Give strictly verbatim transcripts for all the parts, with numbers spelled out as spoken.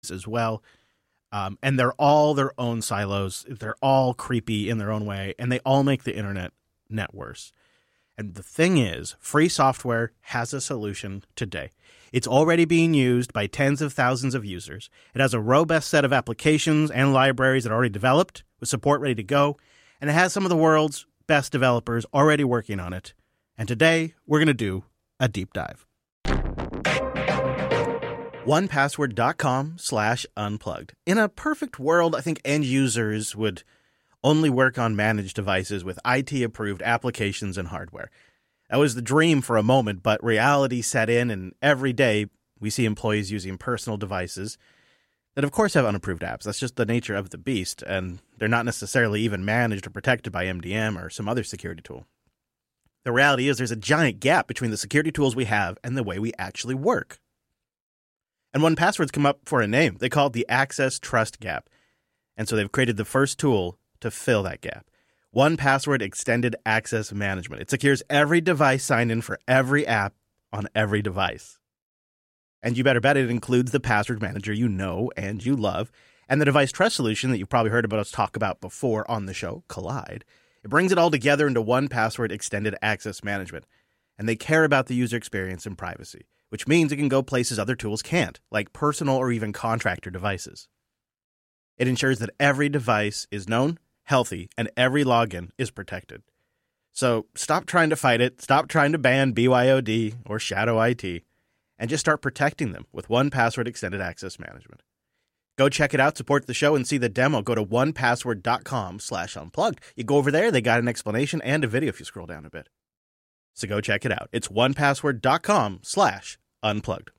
as well. Um, and they're all their own silos. They're all creepy in their own way, and they all make the internet net worse. And the thing is, free software has a solution today. It's already being used by tens of thousands of users. It has a robust set of applications and libraries that are already developed, with support ready to go, and it has some of the world's best developers already working on it. And today, we're going to do a deep dive. one password dot com slash unplugged. In a perfect world, I think end users would only work on managed devices with I T-approved applications and hardware. That was the dream for a moment, but reality set in, and every day we see employees using personal devices that, of course, have unapproved apps. That's just the nature of the beast, and they're not necessarily even managed or protected by M D M or some other security tool. The reality is there's a giant gap between the security tools we have and the way we actually work. And one Password's come up for a name. They call it the Access Trust Gap. And so they've created the first tool to fill that gap. one Password Extended Access Management. It secures every device signed in for every app on every device. And you better bet it includes the password manager you know and you love, and the device trust solution that you've probably heard about us talk about before on the show, Collide. It brings it all together into one Password Extended Access Management. And they care about the user experience and privacy, which means it can go places other tools can't, like personal or even contractor devices. It ensures that every device is known, healthy, and every login is protected. So stop trying to fight it, stop trying to ban B Y O D or Shadow I T, and just start protecting them with one Password Extended Access Management. Go check it out, support the show, and see the demo. Go to one password dot com slash unplugged. You go over there, they got an explanation and a video if you scroll down a bit. So go check it out. It's one password dot com slash unplugged.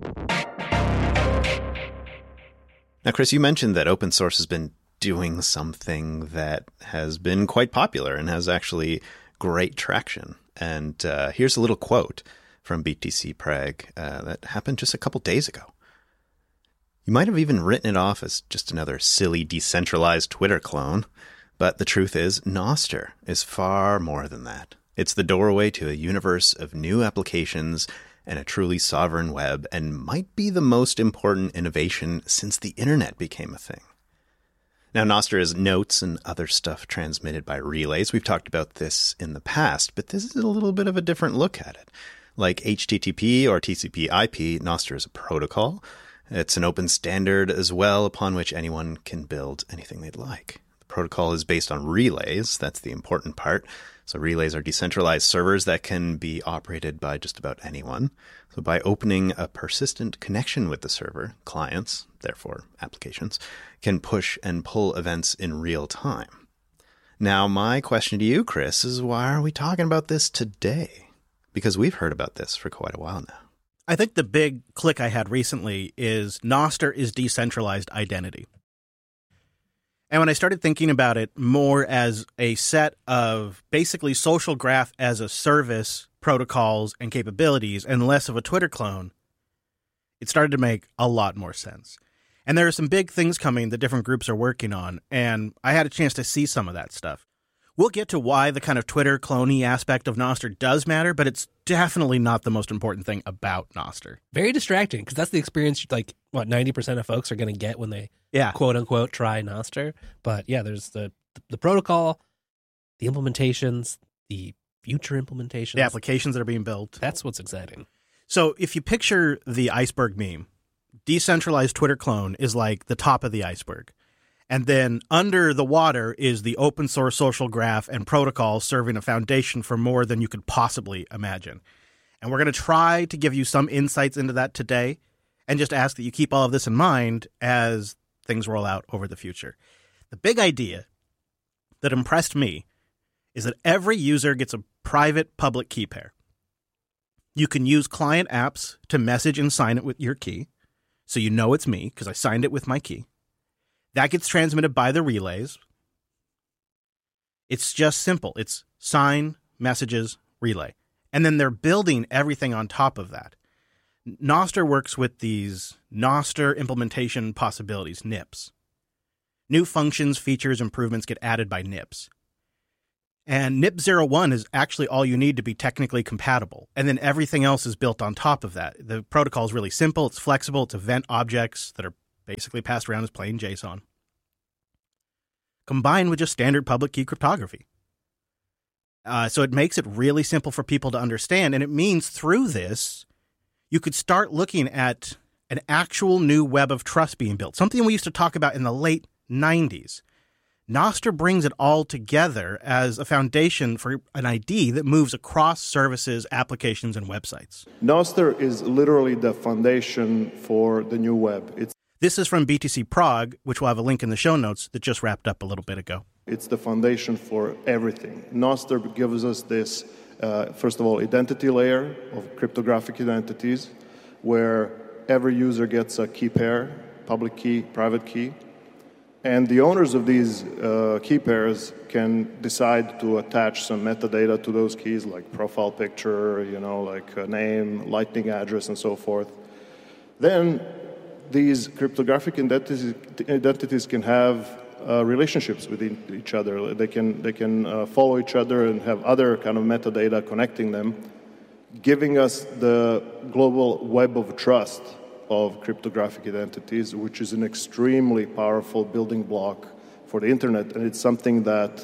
Now, Chris, you mentioned that open source has been doing something that has been quite popular and has actually great traction. And uh, here's a little quote from B T C Prague uh, that happened just a couple days ago. You might have even written it off as just another silly decentralized Twitter clone, but the truth is Nostr is far more than that. It's the doorway to a universe of new applications and a truly sovereign web, and might be the most important innovation since the internet became a thing. Now, Nostr is notes and other stuff transmitted by relays. We've talked about this in the past, but this is a little bit of a different look at it. Like H T T P or T C P I P, Nostr is a protocol. It's an open standard as well upon which anyone can build anything they'd like. The protocol is based on relays. That's the important part. So relays are decentralized servers that can be operated by just about anyone. So by opening a persistent connection with the server, clients, therefore applications, can push and pull events in real time. Now, my question to you, Chris, is why are we talking about this today? Because we've heard about this for quite a while now. I think the big click I had recently is Nostr is decentralized identity. And when I started thinking about it more as a set of basically social graph as a service protocols and capabilities and less of a Twitter clone, it started to make a lot more sense. And there are some big things coming that different groups are working on, and I had a chance to see some of that stuff. We'll get to why the kind of Twitter cloney aspect of Nostr does matter, but it's definitely not the most important thing about Nostr. Very distracting, because that's the experience, like, what, ninety percent of folks are going to get when they, yeah. quote-unquote, try Nostr. But, yeah, there's the the protocol, the implementations, the future implementations. The applications that are being built. That's what's exciting. So if you picture the iceberg meme, decentralized Twitter clone is like the top of the iceberg. And then under the water is the open source social graph and protocol serving a foundation for more than you could possibly imagine. And we're going to try to give you some insights into that today and just ask that you keep all of this in mind as things roll out over the future. The big idea that impressed me is that every user gets a private public key pair. You can use client apps to message and sign it with your key, so you know it's me because I signed it with my key. That gets transmitted by the relays. It's just simple. It's sign, messages, relay. And then they're building everything on top of that. Nostr works with these Nostr implementation possibilities, N I Ps. New functions, features, improvements get added by N I Ps. And N I P zero one is actually all you need to be technically compatible. And then everything else is built on top of that. The protocol is really simple. It's flexible. It's event objects that are basically passed around as plain JSON, combined with just standard public key cryptography. Uh, so it makes it really simple for people to understand, and it means through this, you could start looking at an actual new web of trust being built, something we used to talk about in the late nineties. Nostr brings it all together as a foundation for an I D that moves across services, applications, and websites. Nostr is literally the foundation for the new web. It's This is from B T C Prague, which we'll have a link in the show notes, that just wrapped up a little bit ago. It's the foundation for everything. Nostr gives us this, uh, first of all, identity layer of cryptographic identities, where every user gets a key pair, public key, private key. And the owners of these uh, key pairs can decide to attach some metadata to those keys, like profile picture, you know, like a name, lightning address, and so forth. Then these cryptographic identities, identities can have uh, relationships with each other. They can, they can uh, follow each other and have other kind of metadata connecting them, giving us the global web of trust of cryptographic identities, which is an extremely powerful building block for the internet, and it's something that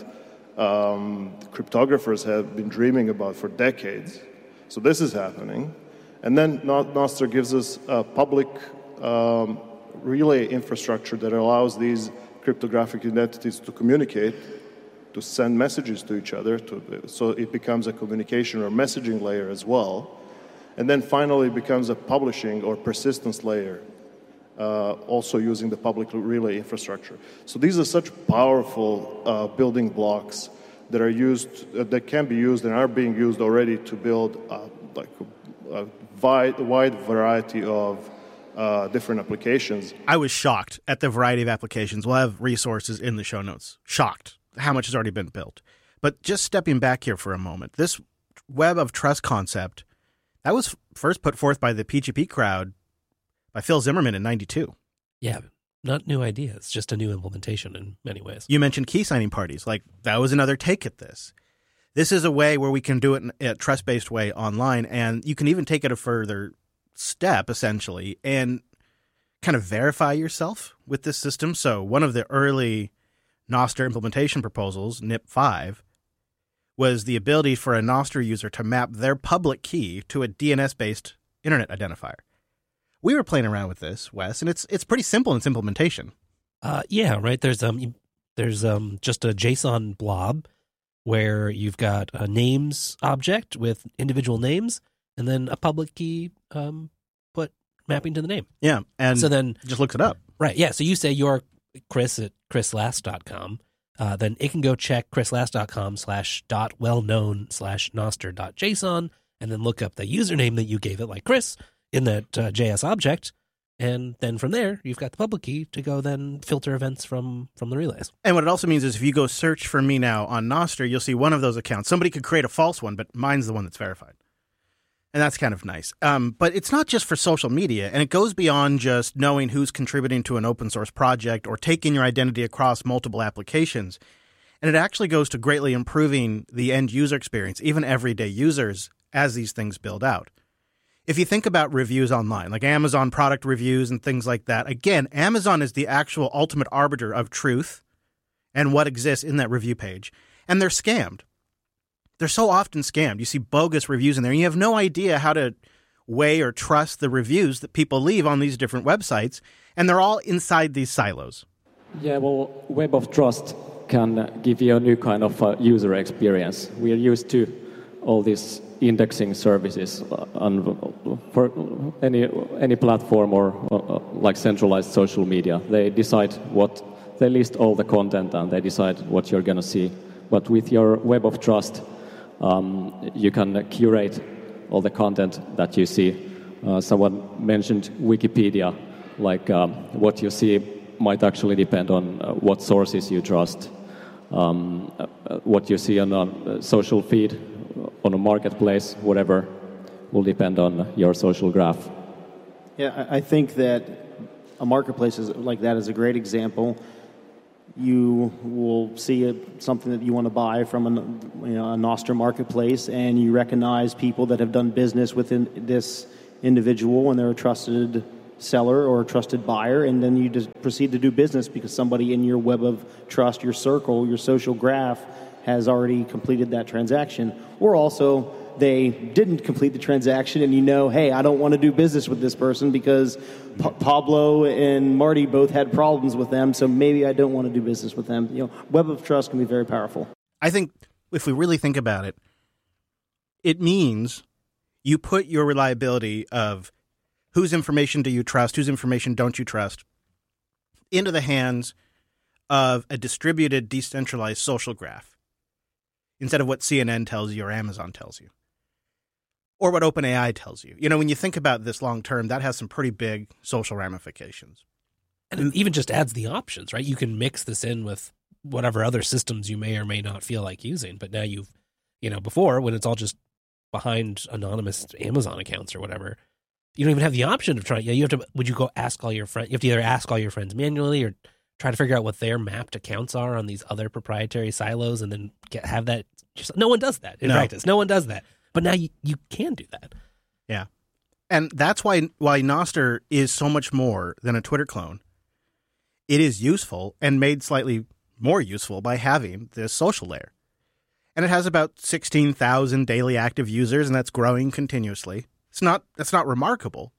um, cryptographers have been dreaming about for decades. So this is happening. And then Nostr gives us a public um, relay infrastructure that allows these cryptographic identities to communicate, to send messages to each other, to, so it becomes a communication or messaging layer as well. And then finally it becomes a publishing or persistence layer, uh, also using the public relay infrastructure. So these are such powerful uh, building blocks that are used, uh, that can be used and are being used already to build uh, like a, a wide, wide variety of uh, different applications. I was shocked at the variety of applications. We'll have resources in the show notes. Shocked how much has already been built. But just stepping back here for a moment, this web of trust concept, that was first put forth by the P G P crowd by Phil Zimmerman in ninety-two. Yeah, not new ideas, just a new implementation in many ways. You mentioned key signing parties. Like, that was another take at this. This is a way where we can do it in a trust-based way online, and you can even take it a further step, essentially, and kind of verify yourself with this system. So one of the early Nostr implementation proposals, N I P five, was the ability for a Nostr user to map their public key to a D N S-based internet identifier. We were playing around with this, Wes, and it's it's pretty simple in its implementation. Uh, yeah, right. There's um there's um just a JSON blob where you've got a names object with individual names, and then a public key um put mapping to the name. Yeah, and so then it just looks it up. Right. Yeah. So you say you're Chris at chris last dot com. Uh, then it can go check chrislast.com slash dot well-known slash nostr dot json and then look up the username that you gave it, like Chris, in that uh, J S object. And then from there, you've got the public key to go then filter events from, from the relays. And what it also means is if you go search for me now on Nostr, you'll see one of those accounts. Somebody could create a false one, but mine's the one that's verified. And that's kind of nice. Um, but it's not just for social media, and it goes beyond just knowing who's contributing to an open source project or taking your identity across multiple applications. And it actually goes to greatly improving the end user experience, even everyday users, as these things build out. If you think about reviews online, like Amazon product reviews and things like that, again, Amazon is the actual ultimate arbiter of truth and what exists in that review page. And they're scammed. They're so often scammed. You see bogus reviews in there, and you have no idea how to weigh or trust the reviews that people leave on these different websites, and they're all inside these silos. Yeah, well, Web of Trust can give you a new kind of uh, user experience. We are used to all these indexing services on, for any any platform or uh, like centralized social media. They decide what, they list all the content and they decide what you're going to see. But with your Web of Trust, Um, you can curate all the content that you see. Uh, someone mentioned Wikipedia, like um, what you see might actually depend on uh, what sources you trust. Um, uh, what you see on a social feed, on a marketplace, whatever, will depend on your social graph. Yeah, I think that a marketplace is, like that is a great example. You will see a, something that you want to buy from a, you know, a Nostr marketplace, and you recognize people that have done business within this individual, and they're a trusted seller or a trusted buyer, and then you just proceed to do business because somebody in your web of trust, your circle, your social graph, has already completed that transaction. Or also, they didn't complete the transaction, and you know, hey, I don't want to do business with this person because Pa- Pablo and Marty both had problems with them, so maybe I don't want to do business with them. You know, web of trust can be very powerful. I think if we really think about it, it means you put your reliability of whose information do you trust, whose information don't you trust, into the hands of a distributed, decentralized social graph instead of what C N N tells you or Amazon tells you. Or what OpenAI tells you. You know, when you think about this long term, that has some pretty big social ramifications. And it even just adds the options, right? You can mix this in with whatever other systems you may or may not feel like using. But now you've, you know, before when it's all just behind anonymous Amazon accounts or whatever, you don't even have the option of trying. Yeah, you have to. Would you go ask all your friends? You have to either ask all your friends manually or try to figure out what their mapped accounts are on these other proprietary silos, and then get, have that. Just, no one does that in no. practice. No one does that. But now you, you can do that. Yeah. And that's why why Nostr is so much more than a Twitter clone. It is useful and made slightly more useful by having this social layer. And it has about sixteen thousand daily active users, and that's growing continuously. It's not that's not remarkable.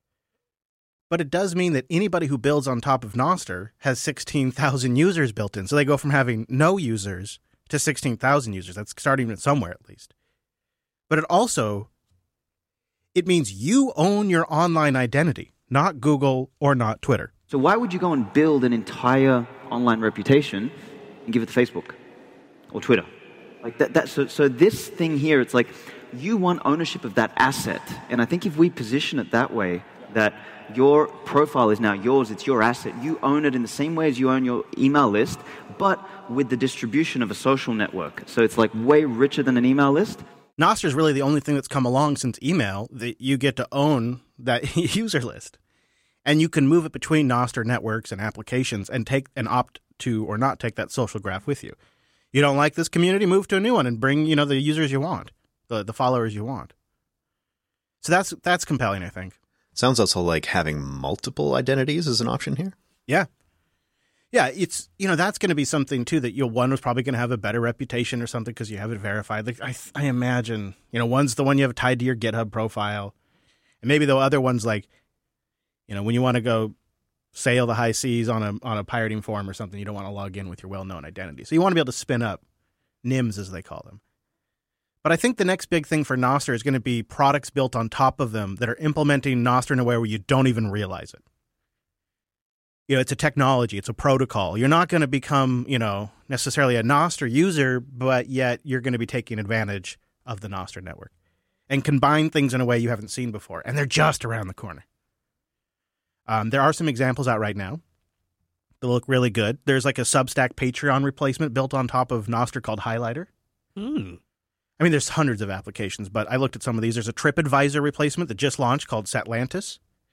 But it does mean that anybody who builds on top of Nostr has sixteen thousand users built in. So they go from having no users to sixteen thousand users. That's starting at somewhere at least. But it also, it means you own your online identity, not Google or not Twitter. So why would you go and build an entire online reputation and give it to Facebook or Twitter? Like that, that so, so this thing here, it's like you want ownership of that asset. And I think if we position it that way, that your profile is now yours, it's your asset, you own it in the same way as you own your email list, but with the distribution of a social network. So it's like way richer than an email list. Nostr is really the only thing that's come along since email that you get to own that user list. And you can move it between Nostr networks and applications and take and opt to or not take that social graph with you. You don't like this community, move to a new one and bring, you know, the users you want, the, the followers you want. So that's that's compelling, I think. Sounds also like having multiple identities is an option here. Yeah. Yeah, it's, you know, that's going to be something, too, that, you know, one was probably going to have a better reputation or something because you have it verified. Like, I I imagine, you know, one's the one you have tied to your GitHub profile. And maybe the other one's like, you know, when you want to go sail the high seas on a on a pirating forum or something, you don't want to log in with your well-known identity. So you want to be able to spin up N I Ms, as they call them. But I think the next big thing for Nostr is going to be products built on top of them that are implementing Nostr in a way where you don't even realize it. You know, it's a technology, it's a protocol. You're not going to become, you know, necessarily a Nostr user, but yet you're going to be taking advantage of the Nostr network and combine things in a way you haven't seen before. And they're just around the corner. Um, there are some examples out right now that look really good. There's like a Substack Patreon replacement built on top of Nostr called Highlighter. Hmm. I mean, there's hundreds of applications, but I looked at some of these. There's a TripAdvisor replacement that just launched called Satlantis.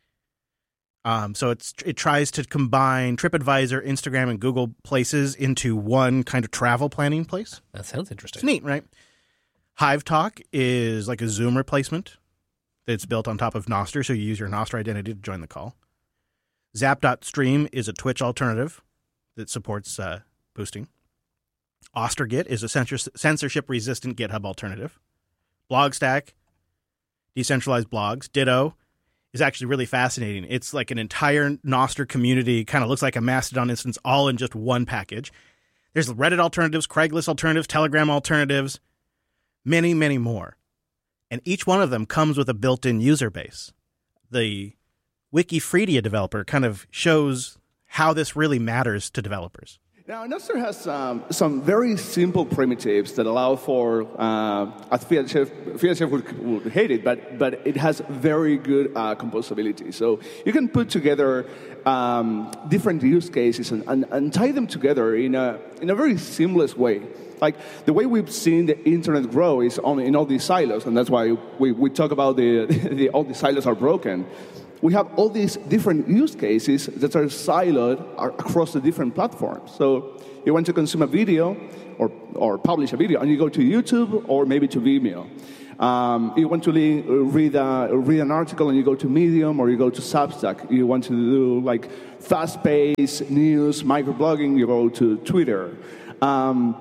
Um, so it's it tries to combine TripAdvisor, Instagram, and Google Places into one kind of travel planning place. That sounds interesting. It's neat, right? HiveTalk is like a Zoom replacement that's built on top of Nostr, so you use your Nostr identity to join the call. Zap.stream is a Twitch alternative that supports uh, boosting. Ostergit is a censors- censorship-resistant GitHub alternative. Blogstack, decentralized blogs. Ditto is actually really fascinating. It's like an entire Nostr community, kind of looks like a Mastodon instance, all in just one package. There's Reddit alternatives, Craigslist alternatives, Telegram alternatives, many, many more. And each one of them comes with a built-in user base. The Wikifredia developer kind of shows how this really matters to developers. Now, Nostr has um, some very simple primitives that allow for, uh, as Fiat Chef, Fiat Chef would, would hate it, but, but it has very good uh, composability. So you can put together um, different use cases and, and, and tie them together in a, in a very seamless way. Like the way we've seen the internet grow is on, in all these silos, and that's why we, we talk about the, the all the silos are broken. We have all these different use cases that are siloed across the different platforms. So you want to consume a video or, or publish a video, and you go to YouTube or maybe to Vimeo. Um, you want to le- read a, read an article and you go to Medium or you go to Substack. You want to do like fast-paced news, microblogging, you go to Twitter. Um,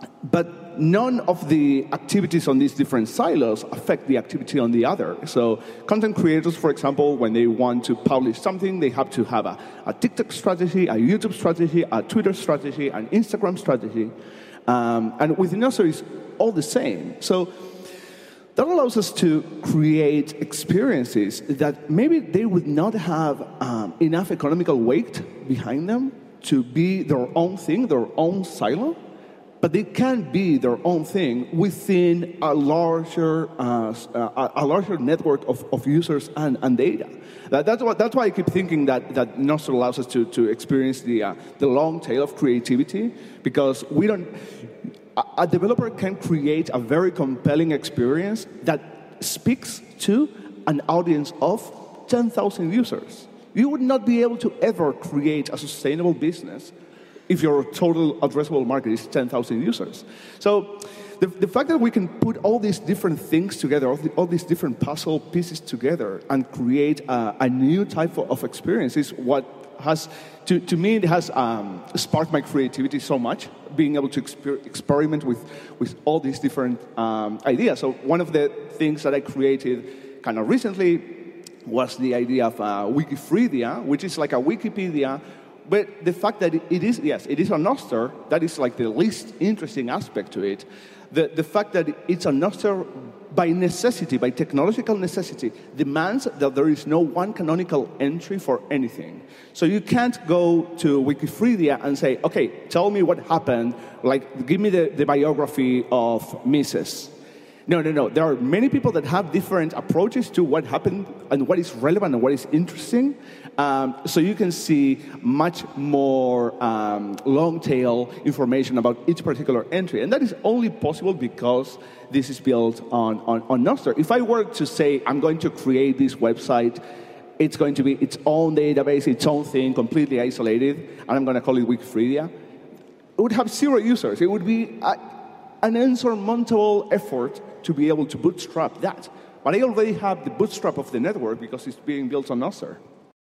but none of the activities on these different silos affect the activity on the other. So content creators, for example, when they want to publish something, they have to have a, a TikTok strategy, a YouTube strategy, a Twitter strategy, an Instagram strategy. Um, and with Nostr, it's all the same. So that allows us to create experiences that maybe they would not have um, enough economical weight behind them to be their own thing, their own silo, but they can be their own thing within a larger, uh, a, a larger network of, of users and, and data. That, that's, what, that's why I keep thinking that, that Nostr allows us to, to experience the, uh, the long tail of creativity, because we don't... A developer can create a very compelling experience that speaks to an audience of ten thousand users. You would not be able to ever create a sustainable business if your total addressable market is ten thousand users. So the, the fact that we can put all these different things together, all, the, all these different puzzle pieces together and create a, a new type of experience is what has, to, to me, it has um, sparked my creativity so much, being able to exper- experiment with, with all these different um, ideas. So one of the things that I created kind of recently was the idea of uh, Wikifreedia, which is like a Wikipedia, but the fact that it is, yes, it is a Nostr, that is like the least interesting aspect to it. The, the fact that it's a Nostr by necessity, by technological necessity, demands that there is no one canonical entry for anything. So you can't go to Wikifreedia and say, okay, tell me what happened, like give me the, the biography of Mises No, no, no. There are many people that have different approaches to what happened and what is relevant and what is interesting. Um, so you can see much more um, long-tail information about each particular entry. And that is only possible because this is built on, on, on Nostr. If I were to say, I'm going to create this website, it's going to be its own database, its own thing, completely isolated, and I'm going to call it Wikifreedia, it would have zero users. It would be a, an insurmountable effort to be able to bootstrap that. But I already have the bootstrap of the network because it's being built on Nostr.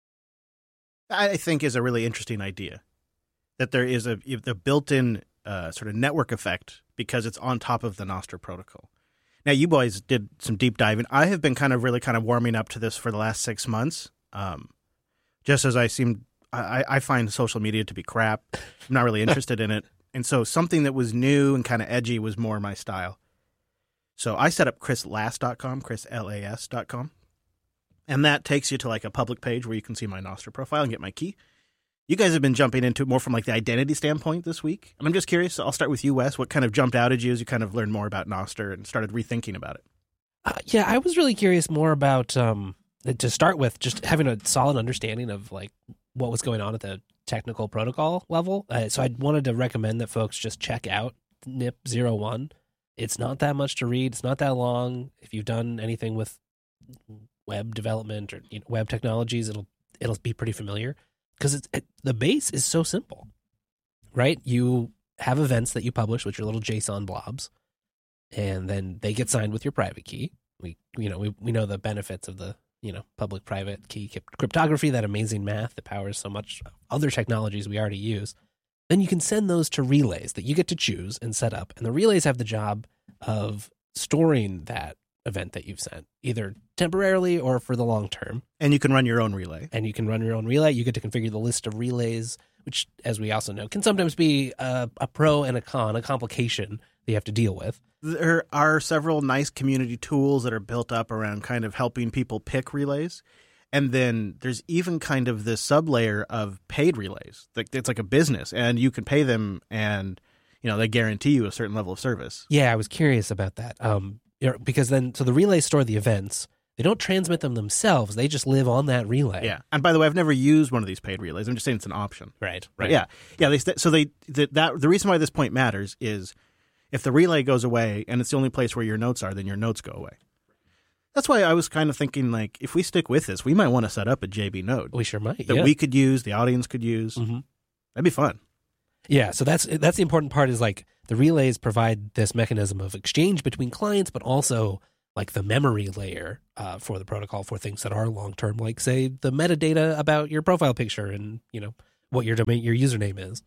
I think is a really interesting idea, that there is a the built-in uh, sort of network effect because it's on top of the Nostr protocol. Now, you boys did some deep diving. I have been kind of really kind of warming up to this for the last six months. Um, just as I seem, I, I find social media to be crap. I'm not really interested in it. And so something that was new and kind of edgy was more my style. So I set up chris las dot com, chris las dot com. And that takes you to like a public page where you can see my Nostr profile and get my key. You guys have been jumping into it more from like the identity standpoint this week. And I'm just curious, I'll start with you, Wes. What kind of jumped out at you as you kind of learned more about Nostr and started rethinking about it? Uh, yeah, I was really curious more about, um, to start with, just having a solid understanding of like what was going on at the technical protocol level. Uh, so I wanted to recommend that folks just check out N I P zero one. It's not that much to read. It's not that long. If you've done anything with web development or you know, web technologies, it'll it'll be pretty familiar because it's it, the base is so simple, right? You have events that you publish with your little JSON blobs, and then they get signed with your private key. We you know we we know the benefits of the you know public-private key cryptography, that amazing math that powers so much other technologies we already use. Then you can send those to relays that you get to choose and set up, and the relays have the job of storing that event that you've sent, either temporarily or for the long term. And you can run your own relay. And you can run your own relay. You get to configure the list of relays, which, as we also know, can sometimes be a, a pro and a con, a complication that you have to deal with. There are several nice community tools that are built up around kind of helping people pick relays. And then there's even kind of this sublayer of paid relays. It's like a business, and you can pay them, and you know they guarantee you a certain level of service. Yeah, I was curious about that. Um, because then, so the relays store the events. They don't transmit them themselves. They just live on that relay. Yeah. And by the way, I've never used one of these paid relays. I'm just saying it's an option. Right. Right. Right. Yeah. Yeah. They, so they the, that the reason why this point matters is if the relay goes away and it's the only place where your notes are, then your notes go away. That's why I was kind of thinking, like, if we stick with this, we might want to set up a J B node. We sure might. That yeah. we could use, the audience could use. Mm-hmm. That'd be fun. Yeah, so that's that's the important part is, like, the relays provide this mechanism of exchange between clients, but also, like the memory layer uh, for the protocol for things that are long term, like say the metadata about your profile picture and you know what your domain, your username is.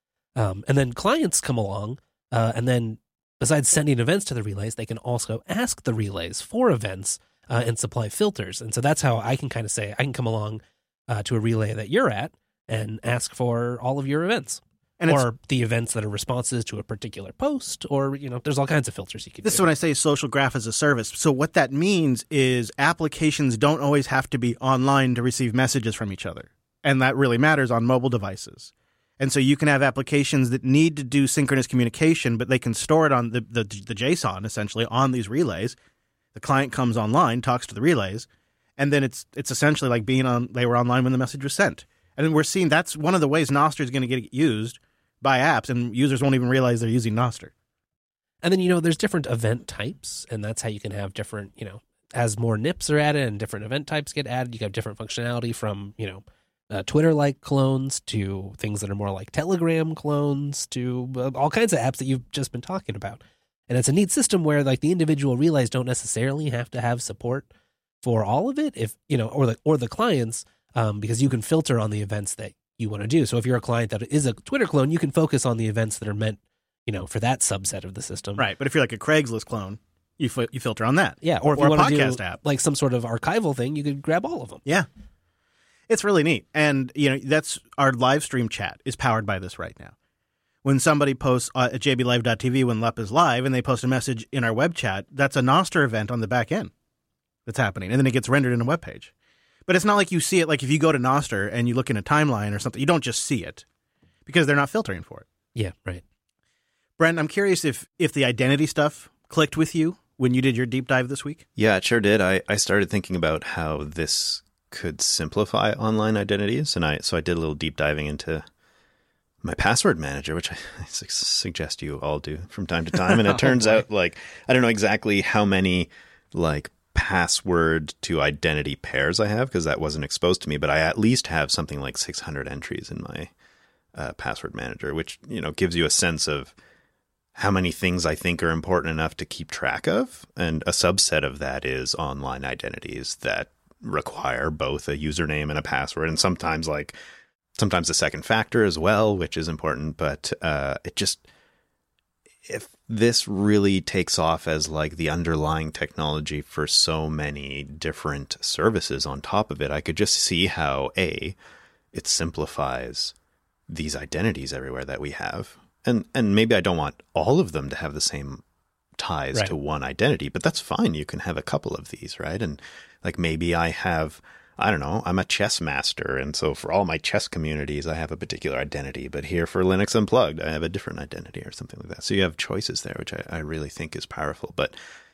Um, and then clients come along, uh, and then besides sending events to the relays, they can also ask the relays for events uh, and supply filters. And so that's how I can kind of say I can come along uh, to a relay that you're at and ask for all of your events. And or the events that are responses to a particular post, or, you know, there's all kinds of filters you can This do. is when I say social graph as a service. So what that means is applications don't always have to be online to receive messages from each other. And that really matters on mobile devices. And so you can have applications that need to do synchronous communication, but they can store it on the, the, the JSON, essentially, on these relays. The client comes online, talks to the relays, and then it's it's essentially like being on, they were online when the message was sent. And we're seeing that's one of the ways Nostr is going to get used by apps, and users won't even realize they're using Nostr. And then, you know, there's different event types, and that's how you can have different, you know, as more N I Ps are added and different event types get added, you have different functionality from, you know, uh, Twitter-like clones to things that are more like Telegram clones to uh, all kinds of apps that you've just been talking about. And it's a neat system where, like, the individual relays don't necessarily have to have support for all of it, if, you know, or the, or the clients, um, because you can filter on the events that you want to do. So if you're a client that is a Twitter clone, you can focus on the events that are meant, you know, for that subset of the system. Right. But if you're like a Craigslist clone, you fi- you filter on that. Yeah. Or if or you a want to podcast do app. like some sort of archival thing, you could grab all of them. Yeah. It's really neat. And, you know, that's our live stream chat is powered by this right now. When somebody posts uh, at j b live dot t v when L E P is live and they post a message in our web chat, that's a Nostr event on the back end that's happening. And then it gets rendered in a web page. But it's not like you see it, like if you go to Nostr and you look in a timeline or something, you don't just see it because they're not filtering for it. Yeah, right. Brent, I'm curious if, if the identity stuff clicked with you when you did your deep dive this week. Yeah, it sure did. I, I started thinking about how this could simplify online identities. And I so I did a little deep diving into my password manager, which I, I su- suggest you all do from time to time. And it turns oh, out, like, I don't know exactly how many, like, password to identity pairs I have because that wasn't exposed to me, but I at least have something like six hundred entries in my uh, password manager, which, you know, gives you a sense of how many things I think are important enough to keep track of. And a subset of that is online identities that require both a username and a password. And sometimes like sometimes a second factor as well, which is important. But uh, it just, if this really takes off as like the underlying technology for so many different services on top of it, I could just see how A, it simplifies these identities everywhere that we have. And and maybe I don't want all of them to have the same ties right. to one identity, but that's fine. You can have a couple of these, right? And like maybe I have, I don't know, I'm a chess master. And so for all my chess communities, I have a particular identity. But here for Linux Unplugged, I have a different identity or something like that. So you have choices there, which I, I really think is powerful. But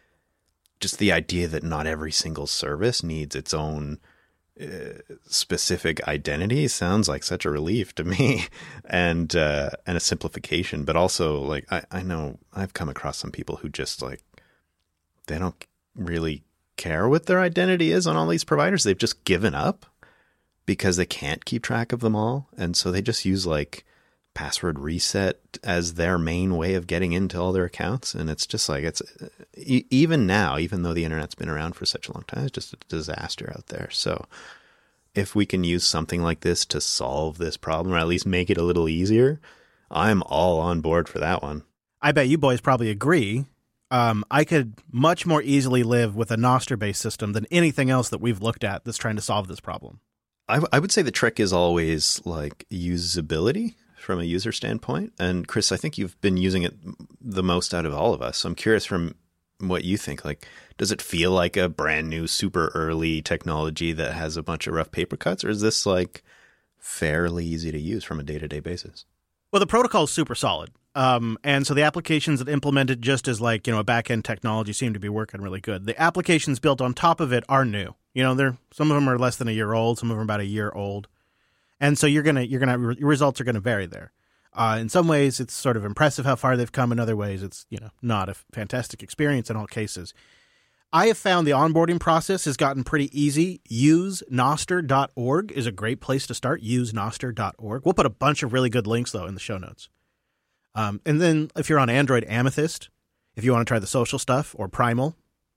just the idea that not every single service needs its own uh, specific identity sounds like such a relief to me and uh, and a simplification. But also, like, I, I know I've come across some people who just, like, they don't really care what their identity is on all these providers. They've just given up because they can't keep track of them all. And so they just use like password reset as their main way of getting into all their accounts. And it's just like, it's even now, even though the internet's been around for such a long time, it's just a disaster out there. So if we can use something like this to solve this problem or at least make it a little easier, I'm all on board for that one. I bet you boys probably agree. Um, I could much more easily live with a Nostr-based system than anything else that we've looked at that's trying to solve this problem. I, I would say the trick is always like usability from a user standpoint. And Chris, I think you've been using it the most out of all of us. So I'm curious from what you think. Like, does it feel like a brand new, super early technology that has a bunch of rough paper cuts, or is this like fairly easy to use from a day-to-day basis? Well, the protocol is super solid. Um, and so the applications that implement it just as like, you know, a back-end technology seem to be working really good. The applications built on top of it are new. You know, they're some of them are less than a year old, some of them are about a year old. And so you're going to, you're going to, your results are going to vary there. Uh, in some ways, it's sort of impressive how far they've come. In other ways, it's, you know, not a fantastic experience in all cases. I have found the onboarding process has gotten pretty easy. use nostr dot org is a great place to start. use nostr dot org. We'll put a bunch of really good links, though, in the show notes. Um, and then if you're on Android, Amethyst. If you want to try the social stuff, or Primal,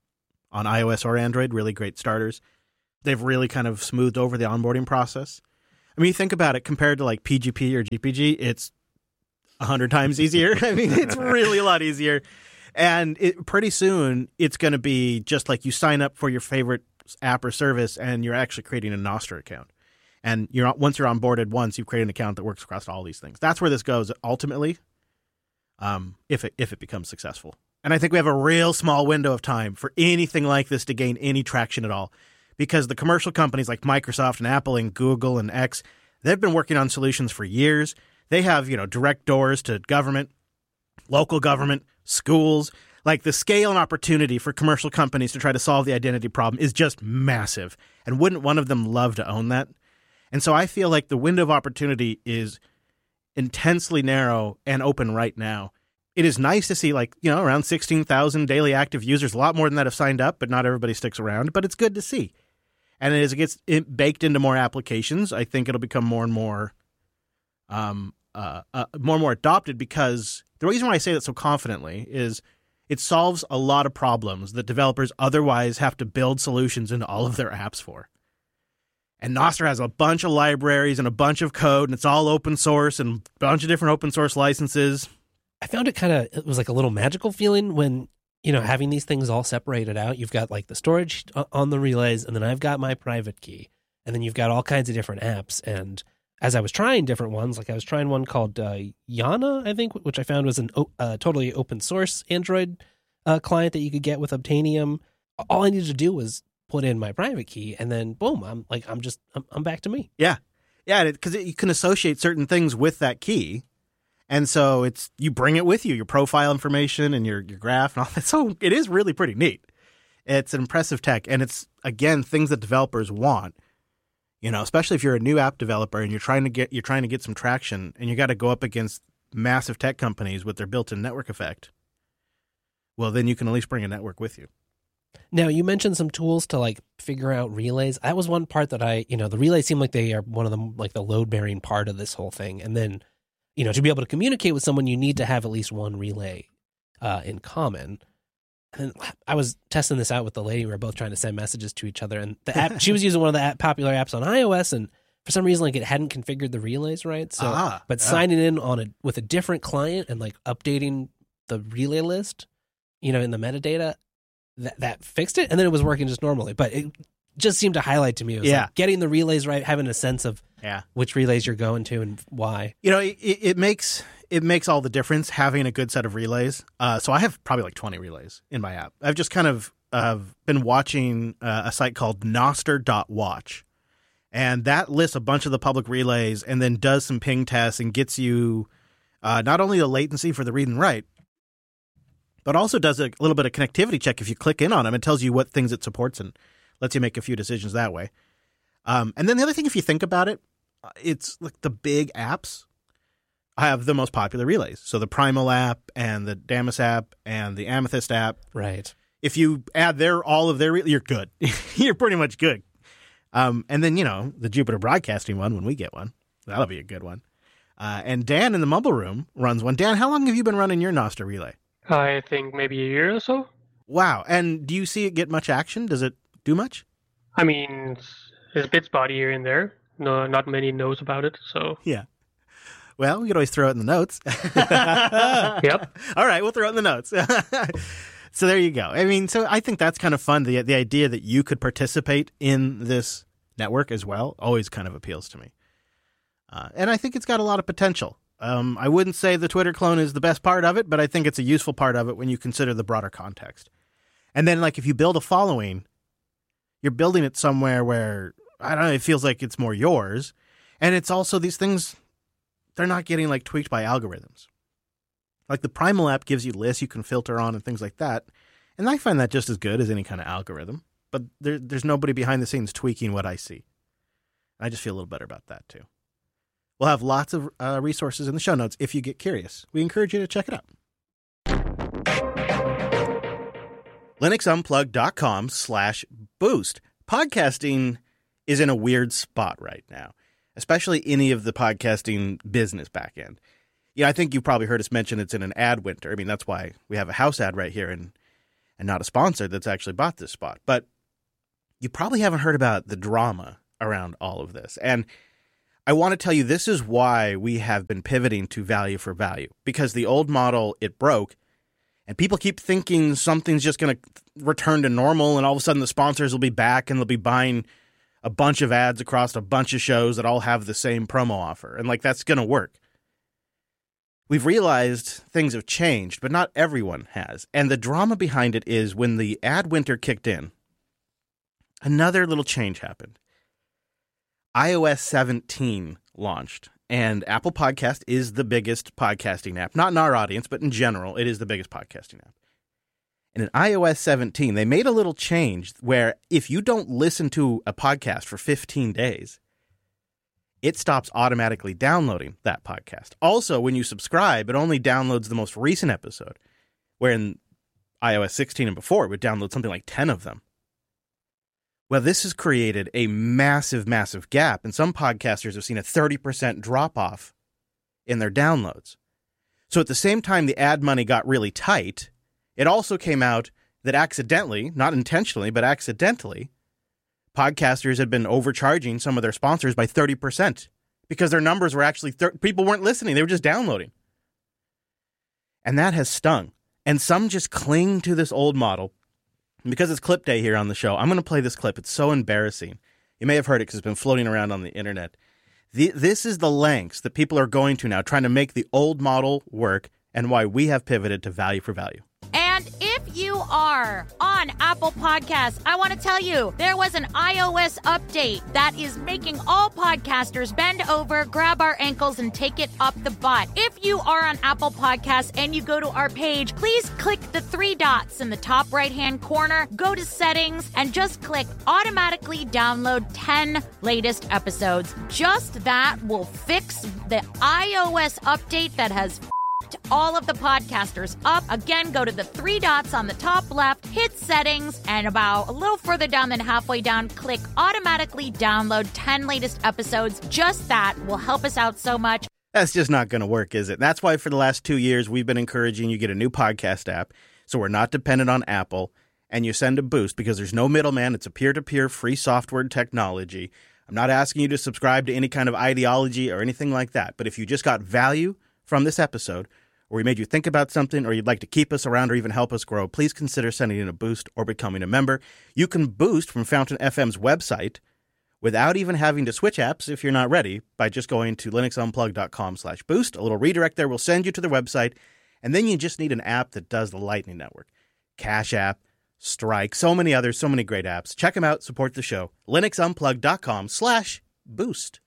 on iOS or Android, really great starters. They've really kind of smoothed over the onboarding process. I mean, you think about it, compared to like P G P or G P G, it's a hundred times easier. I mean, it's really a lot easier. And it, pretty soon, it's going to be just like you sign up for your favorite app or service, and you're actually creating a Nostr account. And you're once you're onboarded once, you've created an account that works across all these things. That's where this goes ultimately, um, if it if it becomes successful. And I think we have a real small window of time for anything like this to gain any traction at all, because the commercial companies like Microsoft and Apple and Google and X, they've been working on solutions for years. They have, you know, direct doors to government, local government, schools. Like, the scale and opportunity for commercial companies to try to solve the identity problem is just massive. And wouldn't one of them love to own that? And so I feel like the window of opportunity is intensely narrow and open right now. It is nice to see, like, you know, around sixteen thousand daily active users. A lot more than that have signed up, but not everybody sticks around. But it's good to see. And as it gets baked into more applications, I think it'll become more and more um, uh, uh, more and more adopted, because the reason why I say that so confidently is it solves a lot of problems that developers otherwise have to build solutions into all of their apps for. And Nostr has a bunch of libraries and a bunch of code, and it's all open source and a bunch of different open source licenses. I found it kind of, it was like a little magical feeling when, you know, having these things all separated out. You've got like the storage on the relays, and then I've got my private key, and then you've got all kinds of different apps. And as I was trying different ones, like I was trying one called uh, Yana, I think, which I found was an uh, totally open source Android uh, client that you could get with Obtainium. All I needed to do was put in my private key, and then boom, I'm like, I'm just, I'm, I'm back to me. Yeah. Yeah. Because you can associate certain things with that key. And so it's, you bring it with you, your profile information and your, your graph and all that. So it is really pretty neat. It's an impressive tech. And it's, again, things that developers want. You know, especially if you're a new app developer and you're trying to get you're trying to get some traction, and you got to go up against massive tech companies with their built-in network effect. Well, then you can at least bring a network with you. Now, you mentioned some tools to like figure out relays. That was one part that I, you know, the relays seem like they are one of the like the load-bearing part of this whole thing. And then, you know, to be able to communicate with someone, you need to have at least one relay uh, in common. And I was testing this out with the lady. We were both trying to send messages to each other, and the app, she was using one of the app, popular apps on iOS, and for some reason, like, it hadn't configured the relays right. So, ah, but yeah. signing in on a with a different client and like updating the relay list, you know, in the metadata, that that fixed it, and then it was working just normally. But it just seemed to highlight to me, it was yeah. like getting the relays right, having a sense of yeah. which relays you're going to and why. You know, it, it makes it makes all the difference having a good set of relays. Uh, so I have probably like twenty relays in my app. I've just kind of uh, been watching uh, a site called Nostr dot watch, and that lists a bunch of the public relays and then does some ping tests and gets you uh, not only the latency for the read and write, but also does a little bit of connectivity check. If you click in on them, it tells you what things it supports and lets you make a few decisions that way. Um, and then the other thing, if you think about it, it's like the big apps have the most popular relays. So the Primal app and the Damus app and the Amethyst app. Right. If you add their all of their, you're good. You're pretty much good. Um, and then, you know, the Jupiter Broadcasting one, when we get one, that'll be a good one. Uh, and Dan in the Mumble Room runs one. Dan, how long have you been running your Nostr relay? I think maybe a year or so. Wow. And do you see it get much action? Does it do much? I mean, there's a bit spotty here and there. No, not many knows about it, so. Yeah. Well, we could always throw it in the notes. Yep. All right, we'll throw it in the notes. So there you go. I mean, so I think that's kind of fun. The the idea that you could participate in this network as well always kind of appeals to me. Uh, and I think it's got a lot of potential. Um, I wouldn't say the Twitter clone is the best part of it, but I think it's a useful part of it when you consider the broader context. And then, like, if you build a following, you're building it somewhere where, I don't know, it feels like it's more yours. And it's also these things, they're not getting, like, tweaked by algorithms. Like the Primal app gives you lists you can filter on and things like that. And I find that just as good as any kind of algorithm. But there, there's nobody behind the scenes tweaking what I see. I just feel a little better about that, too. We'll have lots of uh, resources in the show notes if you get curious. We encourage you to check it out. LinuxUnplugged.com slash boost. Podcasting is in a weird spot right now, especially any of the podcasting business backend. Yeah, I think you've probably heard us mention it's in an ad winter. I mean, that's why we have a house ad right here. And and not a sponsor that's actually bought this spot. But you probably haven't heard about the drama around all of this. And I want to tell you, this is why we have been pivoting to value for value, because the old model, it broke, and people keep thinking something's just going to return to normal, and all of a sudden the sponsors will be back and they'll be buying a bunch of ads across a bunch of shows that all have the same promo offer. And like, that's going to work. We've realized things have changed, but not everyone has. And the drama behind it is when the ad winter kicked in, another little change happened. i O S seventeen launched, and Apple Podcast is the biggest podcasting app. Not in our audience, but in general, it is the biggest podcasting app. And in i O S seventeen, they made a little change where if you don't listen to a podcast for fifteen days, it stops automatically downloading that podcast. Also, when you subscribe, it only downloads the most recent episode, where in i O S sixteen and before, it would download something like ten of them. Well, this has created a massive, massive gap, and some podcasters have seen a thirty percent drop-off in their downloads. So at the same time the ad money got really tight, it also came out that accidentally, not intentionally, but accidentally, podcasters had been overcharging some of their sponsors by thirty percent because their numbers were actually, thir- people weren't listening, they were just downloading. And that has stung. And some just cling to this old model. And because it's clip day here on the show, I'm going to play this clip. It's so embarrassing. You may have heard it because it's been floating around on the internet. The, this is the lengths that people are going to now trying to make the old model work, and why we have pivoted to value for value. And if you are on Apple Podcasts, I want to tell you, there was an iOS update that is making all podcasters bend over, grab our ankles, and take it up the butt. If you are on Apple Podcasts and you go to our page, please click the three dots in the top right-hand corner, go to settings, and just click automatically download ten latest episodes. Just that will fix the iOS update that has all of the podcasters up. Again, go to the three dots on the top left, hit settings, and about a little further down than halfway down, click automatically download ten latest episodes. Just that will help us out so much. That's just not going to work, is it? That's why for the last two years, we've been encouraging you get a new podcast app, so we're not dependent on Apple, and you send a boost because there's no middleman. It's a peer-to-peer free software technology. I'm not asking you to subscribe to any kind of ideology or anything like that, but if you just got value from this episode, or we made you think about something, or you'd like to keep us around or even help us grow, please consider sending in a boost or becoming a member. You can boost from Fountain F M's website without even having to switch apps if you're not ready by just going to linuxunplug.com slash boost. A little redirect there will send you to their website, and then you just need an app that does the Lightning Network. Cash App, Strike, so many others, so many great apps. Check them out, support the show. linuxunplug.com slash boost.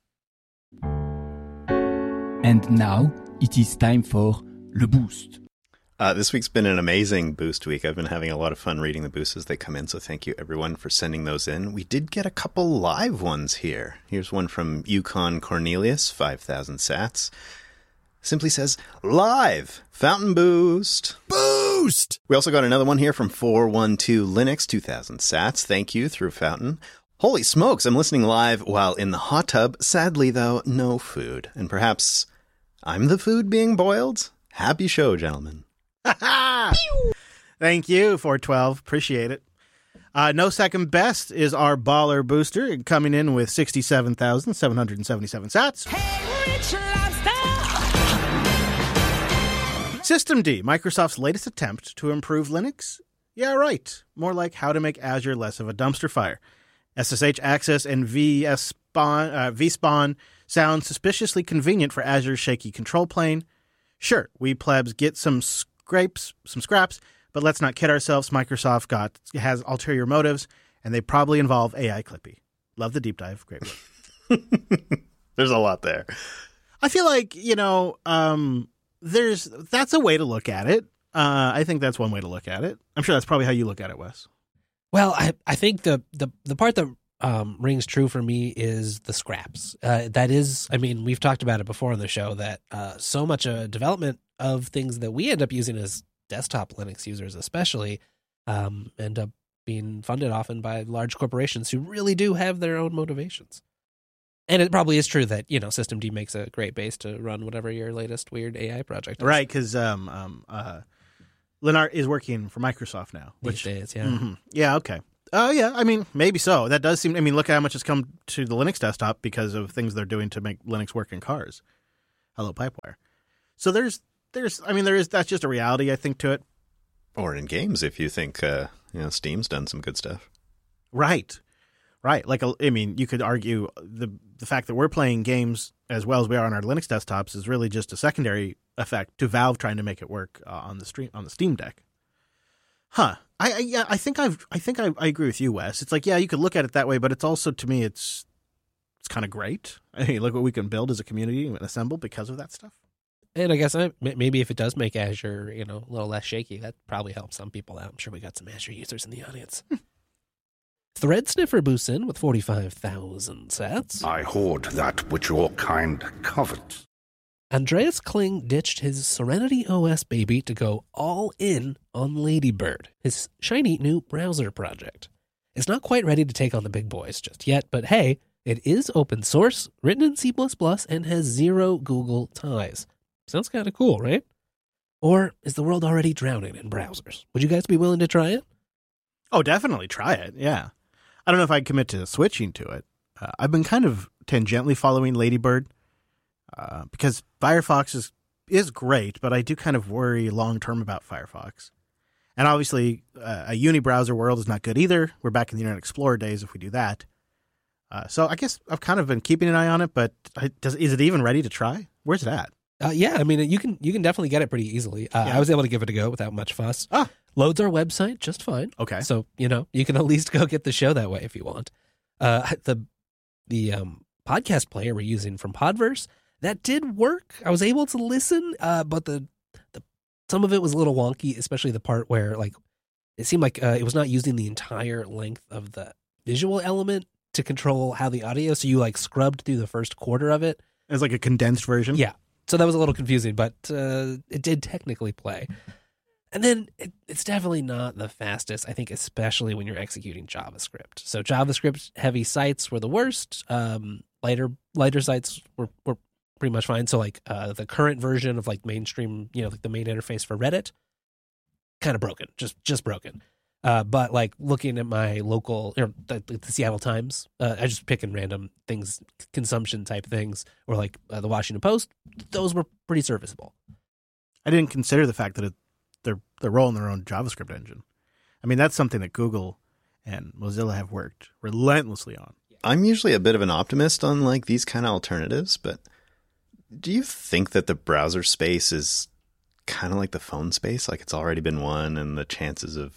And now it is time for Le Boost. Uh, this week's been an amazing Boost week. I've been having a lot of fun reading the boosts as they come in, so thank you everyone for sending those in. We did get a couple live ones here. Here's one from Yukon Cornelius, five thousand sats. Simply says, live! Fountain Boost! Boost! We also got another one here from four one two Linux, two thousand sats. Thank you, through Fountain. Holy smokes, I'm listening live while in the hot tub. Sadly, though, no food. And perhaps I'm the food being boiled? Happy show, gentlemen. Thank you, four twelve. Appreciate it. Uh, no second best is our baller booster, coming in with sixty-seven thousand seven hundred seventy-seven sats. Hey, Rich Lobster! Systemd, Microsoft's latest attempt to improve Linux? Yeah, right. More like how to make Azure less of a dumpster fire. S S H access and V S spawn, uh, vSpawn sound suspiciously convenient for Azure's shaky control plane. Sure, we plebs get some scrapes, some scraps, but let's not kid ourselves. Microsoft got has ulterior motives, and they probably involve A I Clippy. Love the deep dive. Great work. There's a lot there. I feel like, you know, um, there's that's a way to look at it. Uh, I think that's one way to look at it. I'm sure that's probably how you look at it, Wes. Well, I, I think the, the, the part that um, rings true for me is the scraps. Uh, that is, I mean, we've talked about it before on the show that uh, so much uh, development of things that we end up using as desktop Linux users especially um, end up being funded often by large corporations who really do have their own motivations. And it probably is true that, you know, Systemd makes a great base to run whatever your latest weird A I project is. Right, because um, um, uh, Lennart is working for Microsoft now. These days, yeah. Mm-hmm. Yeah, okay. Oh, uh, yeah, I mean, maybe so. That does seem, I mean, look at how much has come to the Linux desktop because of things they're doing to make Linux work in cars. Hello, Pipewire. So there's, there's, I mean, there is, that's just a reality, I think, to it. Or in games, if you think, uh, you know, Steam's done some good stuff. Right. Right. Like, I mean, you could argue the the fact that we're playing games as well as we are on our Linux desktops is really just a secondary effect to Valve trying to make it work uh, on the stream on the Steam Deck. Huh. I, I yeah, I think I've I think I, I agree with you, Wes. It's like, yeah, you could look at it that way, but it's also, to me, it's it's kind of great. I mean, look what we can build as a community and assemble because of that stuff. And I guess I, maybe if it does make Azure, you know, a little less shaky, that probably helps some people out. I'm sure we got some Azure users in the audience. Thread Sniffer boosts in with forty-five thousand sats. I hoard that which your kind covet. Andreas Kling ditched his Serenity O S baby to go all in on Ladybird, his shiny new browser project. It's not quite ready to take on the big boys just yet, but hey, it is open source, written in C plus plus, and has zero Google ties. Sounds kind of cool, right? Or is the world already drowning in browsers? Would you guys be willing to try it? Oh, definitely try it, yeah. I don't know if I'd commit to switching to it. Uh, I've been kind of tangentially following Ladybird uh, because Firefox is is great, but I do kind of worry long-term about Firefox. And obviously, uh, a uni-browser world is not good either. We're back in the Internet Explorer days if we do that. Uh, so I guess I've kind of been keeping an eye on it, but I, does, is it even ready to try? Where's it at? Uh, yeah, I mean, you can you can definitely get it pretty easily. Uh, Yeah. I was able to give it a go without much fuss. Ah. Loads our website just fine. Okay. So, you know, you can at least go get the show that way if you want. Uh, the the um, podcast player we're using from Podverse, that did work. I was able to listen, uh, but the, the some of it was a little wonky, especially the part where, like, it seemed like uh, it was not using the entire length of the visual element to control how the audio, so you, like, scrubbed through the first quarter of it. It's like a condensed version? Yeah. So that was a little confusing, but uh, it did technically play. And then it, it's definitely not the fastest, I think, especially when you're executing JavaScript. So JavaScript-heavy sites were the worst. Um, lighter lighter sites were, were pretty much fine. So, like, uh, the current version of, like, mainstream, you know, like the main interface for Reddit, kind of broken, just just broken. Uh, but, like, looking at my local, you know, the, the Seattle Times, uh, I just pick in random things, consumption-type things, or, like, uh, the Washington Post, those were pretty serviceable. I didn't consider the fact that it They're they're rolling their own JavaScript engine. I mean, that's something that Google and Mozilla have worked relentlessly on. I'm usually a bit of an optimist on like these kind of alternatives, but do you think that the browser space is kind of like the phone space? Like it's already been won, and the chances of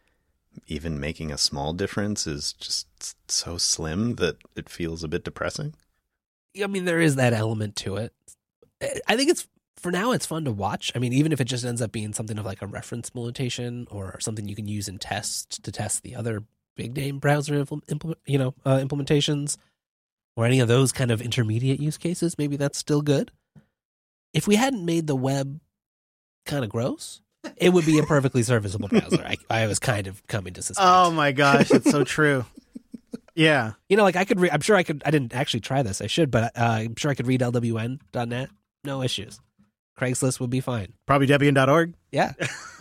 even making a small difference is just so slim that it feels a bit depressing? I mean, there is that element to it. I think it's, for now, it's fun to watch. I mean, even if it just ends up being something of like a reference implementation or something you can use in tests to test the other big name browser implement, implement, you know, uh, implementations, or any of those kind of intermediate use cases, maybe that's still good. If we hadn't made the web kind of gross, it would be a perfectly serviceable browser. I, I was kind of coming to suspect. Oh my gosh, it's so true. Yeah. You know, like I could, re- I'm sure I could, I didn't actually try this, I should, but uh, I'm sure I could read L W N dot net. No issues. Craigslist would be fine. Probably Debian dot org. Yeah.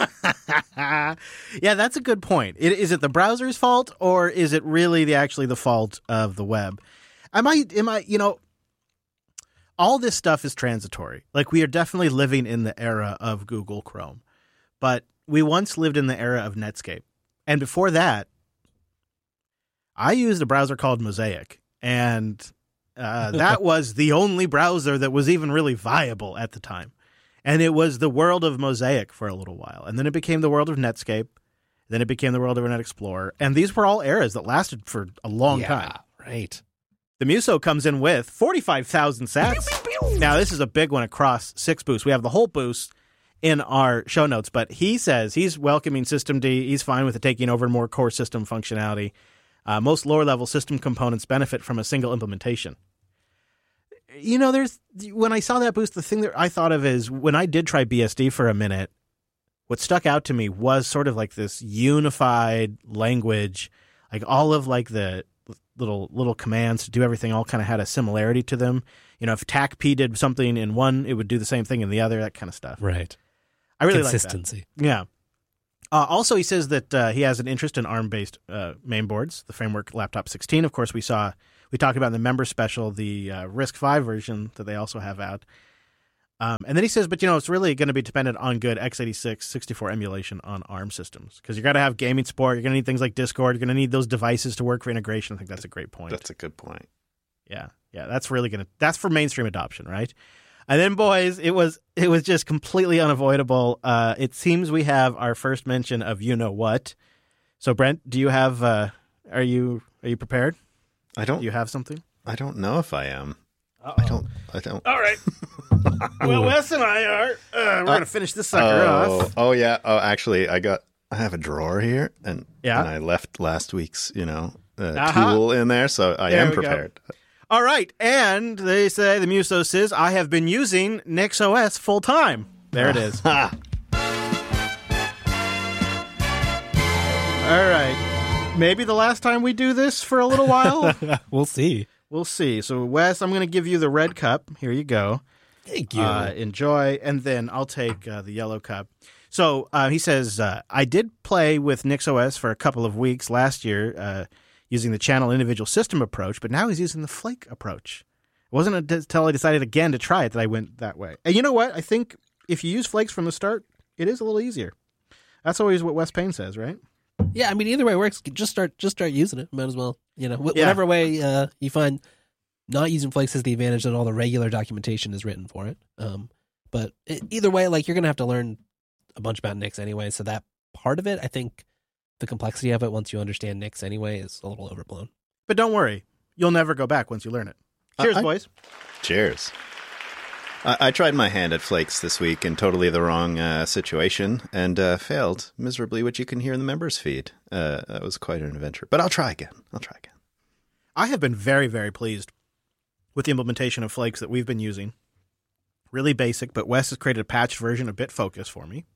Yeah, that's a good point. It, is it the browser's fault, or is it really the actually the fault of the web? Am I, am I, you know, all this stuff is transitory. Like, we are definitely living in the era of Google Chrome, but we once lived in the era of Netscape. And before that, I used a browser called Mosaic, and uh, that was the only browser that was even really viable at the time. And it was the world of Mosaic for a little while. And then it became the world of Netscape. Then it became the world of Internet Explorer. And these were all eras that lasted for a long yeah, time. Right. The Muso comes in with forty-five thousand sats. Now, this is a big one across six boosts. We have the whole boost in our show notes. But he says he's welcoming Systemd. He's fine with it taking over more core system functionality. Uh, most lower-level system components benefit from a single implementation. You know, there's when I saw that boost, the thing that I thought of is when I did try B S D for a minute, what stuck out to me was sort of like this unified language, like all of like the little little commands to do everything all kind of had a similarity to them. You know, if T A C P did something in one, it would do the same thing in the other, that kind of stuff. Right. I really Consistency. like that. Yeah. Uh, also, he says that uh, he has an interest in ARM-based uh, mainboards, the Framework Laptop sixteen. Of course, we saw we talked about in the member special the uh, RISC five version that they also have out. Um, and then he says, but, you know, it's really going to be dependent on good x eighty-six sixty-four emulation on ARM systems because you're going to have gaming support. You're going to need things like Discord. You're going to need those devices to work for integration. I think that's a great point. That's a good point. Yeah, yeah, that's really going to – that's for mainstream adoption, right? And then, boys, it was it was just completely unavoidable. Uh, it seems we have our first mention of you-know-what. So, Brent, do you have uh, – are you are you prepared? I don't – Do you have something? I don't know if I am. Uh-oh. I don't – I don't. All right. Well, Wes and I are. Uh, we're uh, going to finish this sucker oh, off. Oh, yeah. Oh, actually, I got. I have a drawer here, and yeah. and I left last week's, you know, uh, uh-huh. tool in there, so I there am prepared. Go. All right, and they say the Muso says I have been using NixOS full time. There it is. All right, maybe the last time we do this for a little while. We'll see. We'll see. So, Wes, I'm going to give you the red cup. Here you go. Thank you. Uh, enjoy. And then I'll take uh, the yellow cup. So uh, he says, uh, I did play with NixOS for a couple of weeks last year uh, using the channel individual system approach, but now he's using the Flake approach. It wasn't until I decided again to try it that I went that way. And you know what? I think if you use Flakes from the start, it is a little easier. That's always what Wes Payne says, right? Yeah, I mean, either way works. Just start just start using it. Might as well. You know, wh- Yeah. whatever way uh, you find not using Flakes has the advantage that all the regular documentation is written for it. Um, but it, either way, like you're going to have to learn a bunch about Nix anyway. So that part of it, I think the complexity of it, once you understand Nix anyway, is a little overblown. But don't worry. You'll never go back once you learn it. Cheers, I, I, boys. Cheers. I, I tried my hand at Flakes this week in totally the wrong uh, situation and uh, failed miserably, which you can hear in the members feed. Uh, that was quite an adventure. But I'll try again. I'll try again. I have been very, very pleased with the implementation of Flakes that we've been using. Really basic, but Wes has created a patched version of BitFocus for me.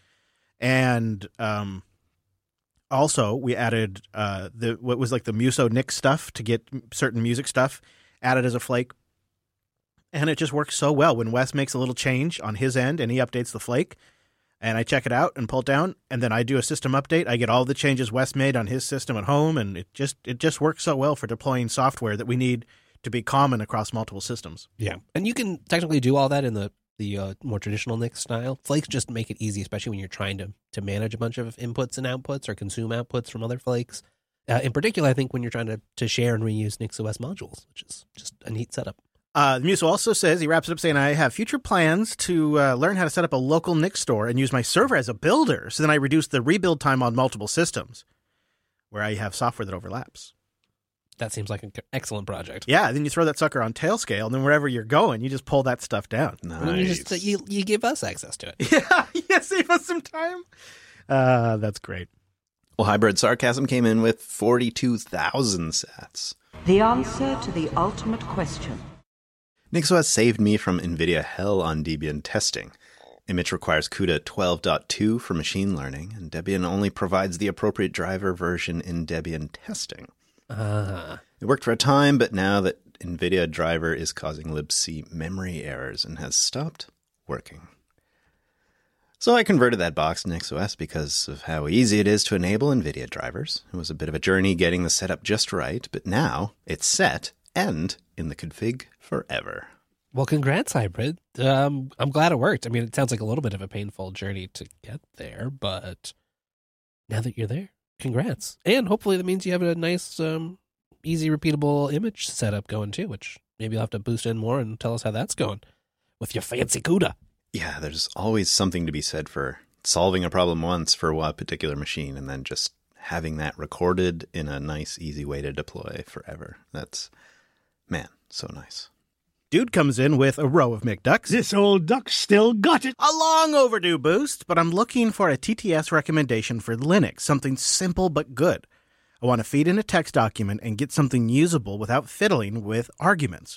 And um, also, we added uh, the what was like the Muso Nix stuff to get certain music stuff added as a flake. And it just works so well when Wes makes a little change on his end and he updates the flake. And I check it out and pull it down, and then I do a system update. I get all the changes Wes made on his system at home, and it just it just works so well for deploying software that we need to be common across multiple systems. Yeah, and you can technically do all that in the the uh, more traditional Nix style. Flakes just make it easy, especially when you're trying to to manage a bunch of inputs and outputs or consume outputs from other Flakes. Uh, in particular, I think when you're trying to to share and reuse NixOS modules, which is just a neat setup. Uh, Muso also says, he wraps it up saying, I have future plans to uh, learn how to set up a local Nix store and use my server as a builder, so then I reduce the rebuild time on multiple systems where I have software that overlaps. That seems like an excellent project. Yeah, then you throw that sucker on Tailscale, and then wherever you're going, you just pull that stuff down. Nice. And then you just you, you give us access to it. Yeah, yeah, save us some time. Uh, that's great. Well, Hybrid Sarcasm came in with forty-two thousand sats. The answer to the ultimate question. NixOS saved me from NVIDIA hell on Debian testing. Image requires CUDA twelve point two for machine learning, and Debian only provides the appropriate driver version in Debian testing. Uh. It worked for a time, but now that NVIDIA driver is causing libc memory errors and has stopped working. So I converted that box to NixOS because of how easy it is to enable NVIDIA drivers. It was a bit of a journey getting the setup just right, but now it's set and in the config forever. Well, congrats, Hybrid. Um, I'm glad it worked. I mean, it sounds like a little bit of a painful journey to get there, but now that you're there, congrats. And hopefully that means you have a nice, um, easy, repeatable image setup going too, which maybe you'll have to boost in more and tell us how that's going with your fancy CUDA. Yeah, there's always something to be said for solving a problem once for a particular machine and then just having that recorded in a nice, easy way to deploy forever. That's, man, so nice. Dude comes in with a row of McDucks. This old duck still got it. A long overdue boost, but I'm looking for a T T S recommendation for Linux, something simple but good. I want to feed in a text document and get something usable without fiddling with arguments.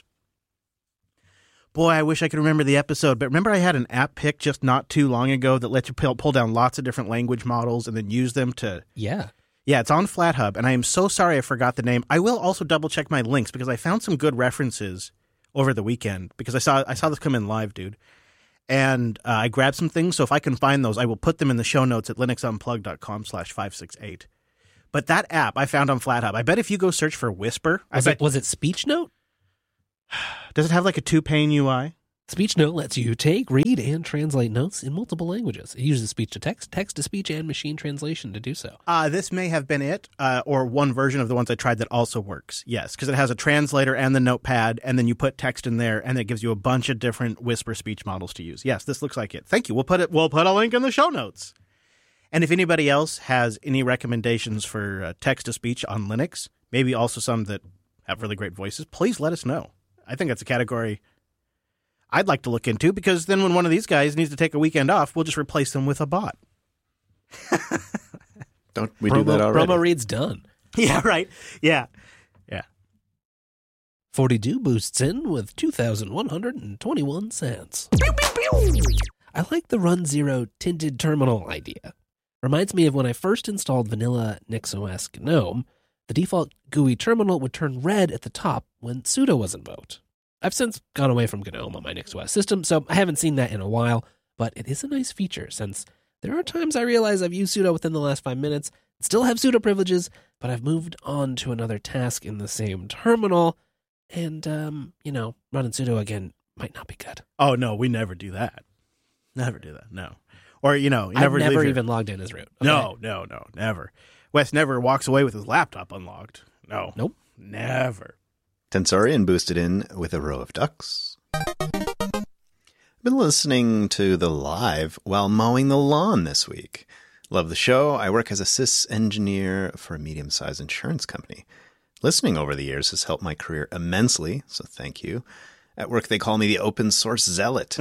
Boy, I wish I could remember the episode, but remember I had an app pick just not too long ago that lets you pull down lots of different language models and then use them to... Yeah. Yeah, it's on FlatHub, and I am so sorry I forgot the name. I will also double-check my links because I found some good references over the weekend because I saw I saw this come in live, dude. And uh, I grabbed some things, so if I can find those, I will put them in the show notes at linuxunplugged.com slash 568. But that app I found on FlatHub, I bet if you go search for Whisper... Was, I bet, it, was it Speech Note? Does it have like a two-pane U I? Speech Note lets you take, read, and translate notes in multiple languages. It uses speech-to-text, text-to-speech, and machine translation to do so. Uh, this may have been it, uh, or one version of the ones I tried that also works. Yes, because it has a translator and the notepad, and then you put text in there, and it gives you a bunch of different Whisper speech models to use. Yes, this looks like it. Thank you. We'll put it. We'll put a link in the show notes. And if anybody else has any recommendations for uh, text-to-speech on Linux, maybe also some that have really great voices, please let us know. I think that's a category I'd like to look into, because then when one of these guys needs to take a weekend off, we'll just replace them with a bot. Don't we promo, do that already? Promo read's done. Yeah, right. Yeah. Yeah. forty-two boosts in with two thousand one hundred twenty-one cents. I like the Run Zero tinted terminal idea. Reminds me of when I first installed vanilla NixOS GNOME. The default G U I terminal would turn red at the top when sudo was invoked. I've since gone away from GNOME on my NixOS system, so I haven't seen that in a while, but it is a nice feature since there are times I realize I've used sudo within the last five minutes, still have sudo privileges, but I've moved on to another task in the same terminal, and, um, you know, running sudo again might not be good. Oh, no, we never do that. Never do that, no. Or, you know, you I've never never leave even your... logged in as root. Okay. No, no, no, never. Wes never walks away with his laptop unlocked. No. Nope. Never. Tensorian boosted in with a row of ducks. I've been listening to the live while mowing the lawn this week. Love the show. I work as a sys engineer for a medium-sized insurance company. Listening over the years has helped my career immensely, so thank you. At work, they call me the open source zealot.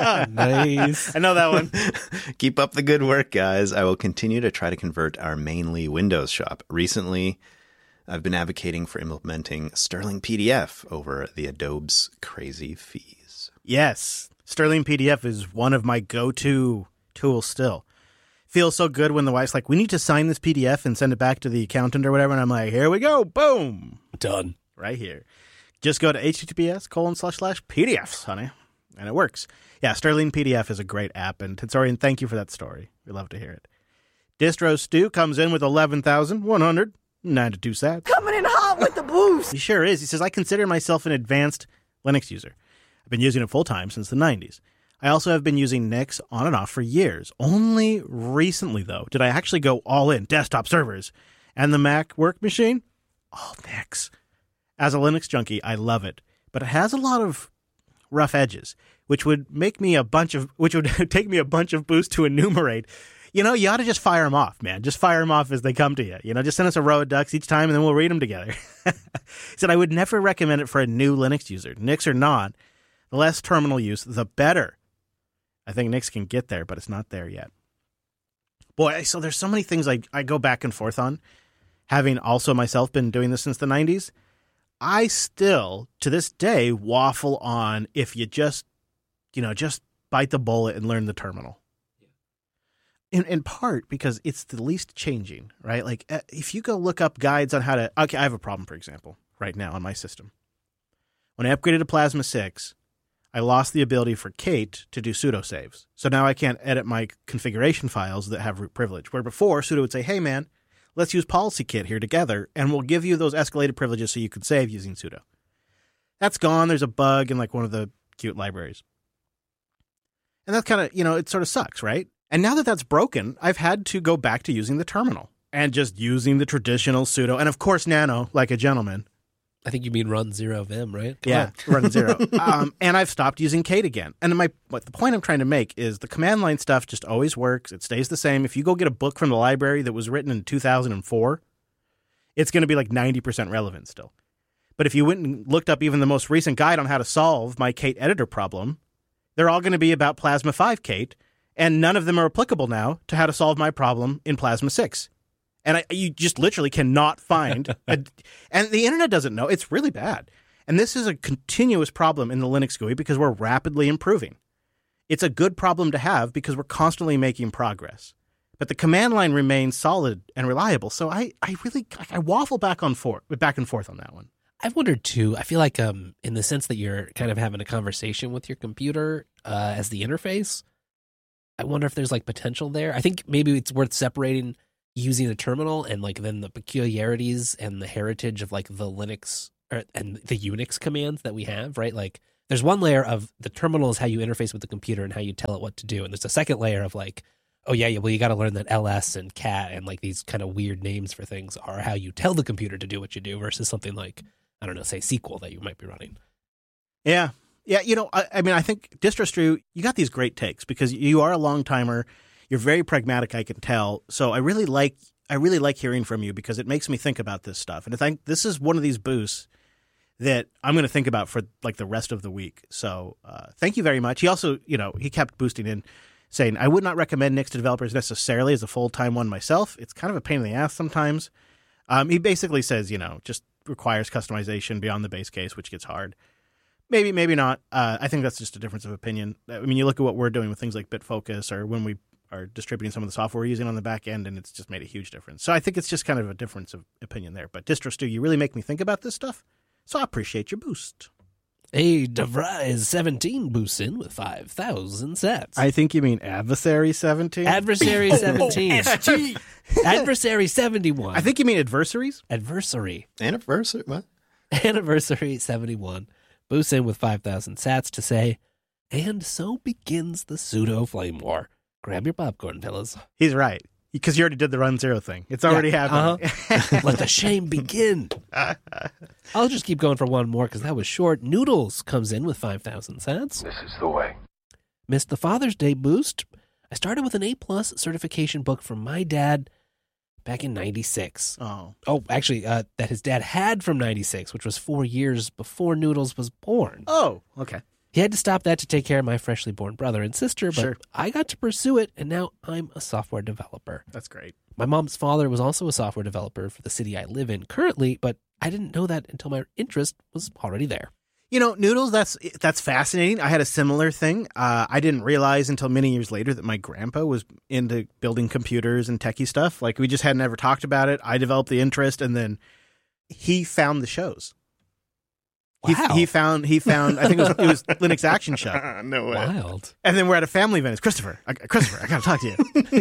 Nice. I know that one. Keep up the good work, guys. I will continue to try to convert our mainly Windows shop. Recently, I've been advocating for implementing Sterling P D F over the Adobe's crazy fees. Yes. Sterling P D F is one of my go-to tools still. Feels so good when the wife's like, we need to sign this P D F and send it back to the accountant or whatever. And I'm like, here we go. Boom. Done. Right here. Just go to https colon slash slash PDFs, honey. And it works. Yeah, Sterling P D F is a great app. And Tensorian, thank you for that story. We love to hear it. Distro Stu comes in with eleven thousand one hundred ninety-two sats. Coming in hot with the boost. He sure is. He says, I consider myself an advanced Linux user. I've been using it full time since the nineties. I also have been using Nix on and off for years. Only recently, though, did I actually go all in. Desktop servers and the Mac work machine, all Nix. As a Linux junkie, I love it, but it has a lot of rough edges, which would make me a bunch of, which would take me a bunch of boosts to enumerate. You know, you ought to just fire them off, man. Just fire them off as they come to you. You know, just send us a row of ducks each time, and then we'll read them together. He said, I would never recommend it for a new Linux user. Nix or not, the less terminal use, the better. I think Nix can get there, but it's not there yet. Boy, so there's so many things I, I go back and forth on, having also myself been doing this since the nineties. I still, to this day, waffle on if you just, you know, just bite the bullet and learn the terminal. In in part because it's the least changing, right? Like, if you go look up guides on how to... Okay, I have a problem, for example, right now on my system. When I upgraded to Plasma six, I lost the ability for Kate to do sudo saves. So now I can't edit my configuration files that have root privilege, where before sudo would say, hey, man, let's use PolicyKit here together, and we'll give you those escalated privileges so you can save using sudo. That's gone. There's a bug in like one of the cute libraries. And that's kind of, you know, it sort of sucks, right? And now that that's broken, I've had to go back to using the terminal and just using the traditional sudo. And of course, nano, like a gentleman. I think you mean run zero vim, right? Come yeah, on. run zero. um, and I've stopped using Kate again. And my what the point I'm trying to make is the command line stuff just always works. It stays the same. If you go get a book from the library that was written in two thousand four, it's going to be like ninety percent relevant still. But if you went and looked up even the most recent guide on how to solve my Kate editor problem, they're all going to be about Plasma five Kate, and none of them are applicable now to how to solve my problem in Plasma six. And I, you just literally cannot find, a, and the internet doesn't know. It's really bad. And this is a continuous problem in the Linux G U I because we're rapidly improving. It's a good problem to have because we're constantly making progress. But the command line remains solid and reliable. So I, I really, I waffle back on forth, back and forth on that one. I've wondered too. I feel like, um, in the sense that you're kind of having a conversation with your computer, uh, as the interface. I wonder if there's like potential there. I think maybe it's worth separating using a terminal and like then the peculiarities and the heritage of like the Linux or, and the Unix commands that we have, right? Like there's one layer of the terminal is how you interface with the computer and how you tell it what to do. And there's a second layer of like, oh yeah, yeah well, you got to learn that L S and cat and like these kind of weird names for things are how you tell the computer to do what you do versus something like, I don't know, say S Q L that you might be running. Yeah. Yeah, you know, I, I mean, I think DistroStrew, you got these great takes because you are a long timer. You're very pragmatic, I can tell. So I really like I really like hearing from you because it makes me think about this stuff. And I think this is one of these boosts that I'm going to think about for like the rest of the week. So uh, thank you very much. He also, you know, he kept boosting in saying, I would not recommend Nix to developers necessarily as a full-time one myself. It's kind of a pain in the ass sometimes. Um, he basically says, you know, just requires customization beyond the base case, which gets hard. Maybe, maybe not. Uh, I think that's just a difference of opinion. I mean, you look at what we're doing with things like Bitfocus or when we are distributing some of the software we're using on the back end, and it's just made a huge difference. So I think it's just kind of a difference of opinion there. But DistroStew, you really make me think about this stuff, so I appreciate your boost. A DeVries seventeen boosts in with five thousand sats. I think you mean Adversary seventeen? Adversary seventeen. Oh, S T. Adversary seventy-one. I think you mean adversaries? Adversary. Anniversary? What? Anniversary seventy-one. Boosts in with five thousand sats to say, and so begins the pseudo flame war. Grab your popcorn, fellas. He's right. Because you already did the run zero thing. It's already yeah, happening. Uh-huh. Let the shame begin. I'll just keep going for one more because that was short. Noodles comes in with five thousand sats. This is the way. Missed the Father's Day boost. I started with an A-plus certification book from my dad back in ninety-six. Oh. Oh, actually, uh, that his dad had from ninety-six, which was four years before Noodles was born. Oh, okay. He had to stop that to take care of my freshly born brother and sister, but Sure. I got to pursue it, and now I'm a software developer. That's great. My mom's father was also a software developer for the city I live in currently, but I didn't know that until my interest was already there. You know, Noodles, that's that's fascinating. I had a similar thing. Uh, I didn't realize until many years later that my grandpa was into building computers and techie stuff. Like, we just hadn't ever talked about it. I developed the interest, and then he found the shows. Wow. He, he found, he found. I think it was, it was Linux Action Show. No way. Wild. And then we're at a family event. It's Christopher. I, Christopher, I got to talk to you.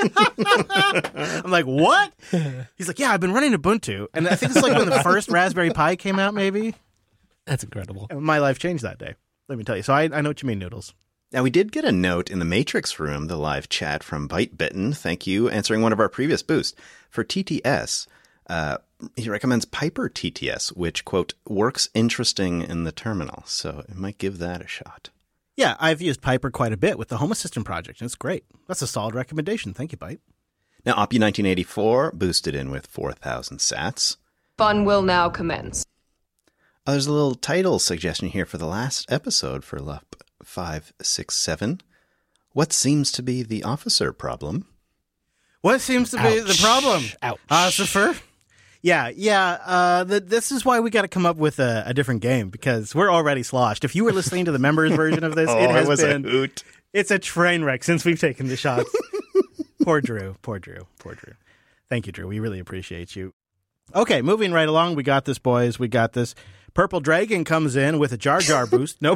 Yeah. I'm like, what? He's like, yeah, I've been running Ubuntu. And I think it's like when the first Raspberry Pi came out, maybe. That's incredible. And my life changed that day. Let me tell you. So I, I know what you mean, Noodles. Now, we did get a note in the Matrix room, the live chat from ByteBitten. Thank you. Answering one of our previous boosts. For T T S, uh, he recommends Piper T T S, which, quote, works interesting in the terminal. So it might give that a shot. Yeah, I've used Piper quite a bit with the Home Assistant project, and it's great. That's a solid recommendation. Thank you, Byte. Now, Oppie nineteen eighty-four boosted in with four thousand sats. Fun will now commence. Oh, there's a little title suggestion here for the last episode for L U P five six seven. What seems to be the officer problem? What seems to be Ouch. the problem? Ouch. Ossifer? Yeah, yeah. Uh, the, this is why we got to come up with a, a different game, because we're already sloshed. If you were listening to the members version of this, Oh, it has it was been a hoot. It's a train wreck since we've taken the shots. Poor Drew. Poor Drew. Poor Drew. Thank you, Drew. We really appreciate you. Okay, moving right along. We got this, boys. We got this. Purple Dragon comes in with a Jar Jar boost. Nope.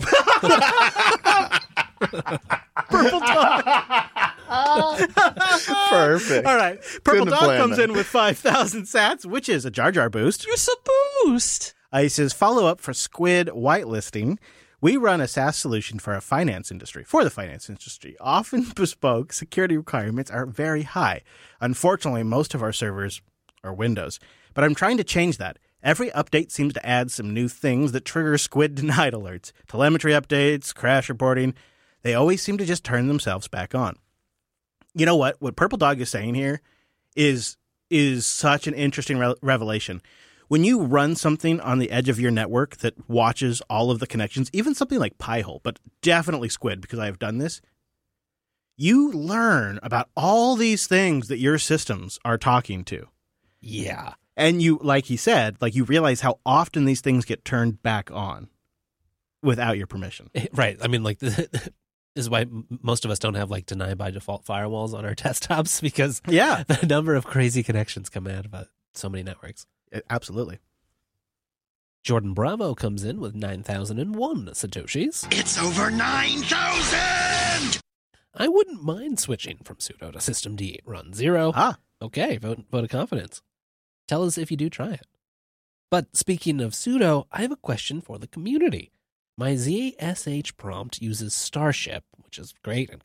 Purple Dog. Perfect. All right. Purple Couldn't have Dog planned comes that. in with five thousand sats, which is a Jar Jar boost. It's a boost. Uh, he says, follow up for Squid whitelisting. We run a SaaS solution for a finance industry, for the finance industry. Often bespoke security requirements are very high. Unfortunately, most of our servers are Windows. But I'm trying to change that. Every update seems to add some new things that trigger Squid denied alerts. Telemetry updates, crash reporting. They always seem to just turn themselves back on. You know what? What Purple Dog is saying here is, is such an interesting re- revelation. When you run something on the edge of your network that watches all of the connections, even something like Pi-hole, but definitely Squid, because I have done this, you learn about all these things that your systems are talking to. Yeah. And you, like he said, like you realize how often these things get turned back on without your permission. Right. I mean, like, this is why most of us don't have, like, deny by default firewalls on our desktops, because yeah, the number of crazy connections come out of uh, so many networks. Absolutely. Jordan Bravo comes in with nine thousand one Satoshis. It's over nine thousand! I wouldn't mind switching from sudo to systemd run zero. Ah. Okay, vote, vote of confidence. Tell us if you do try it. But speaking of sudo, I have a question for the community. My Z S H prompt uses Starship, which is great and